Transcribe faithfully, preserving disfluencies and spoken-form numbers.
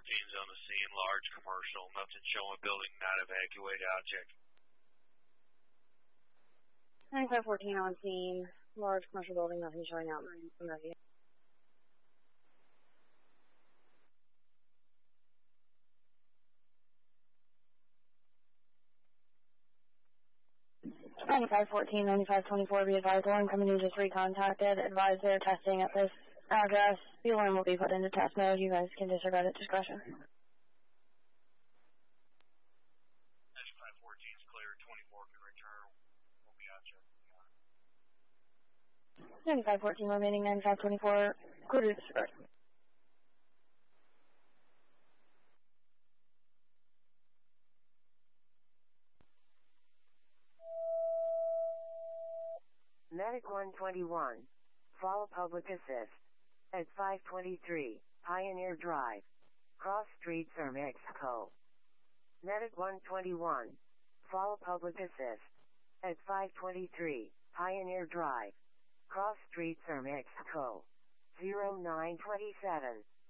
fourteen is on the scene, large commercial, nothing showing building, not evacuated, object. ninety-five fourteen on scene, large commercial building, nothing showing out. ninety-five fourteen, ninety-five twenty-four, be advised, one company just recontacted, advised they're testing at this address. The alarm will be put into test mode. You guys can disregard at discretion. ninety-five fourteen is clear, twenty-four can return. We'll be out there. ninety-five fourteen remaining, ninety-five twenty-four, go to disregard. Medic one twenty-one, follow public assist at five twenty-three, Pioneer Drive, Cross Street, Sir Mexico. Medic one twenty-one, follow public assist at five twenty-three, Pioneer Drive, Cross Street, Sir Mexico. zero nine two seven.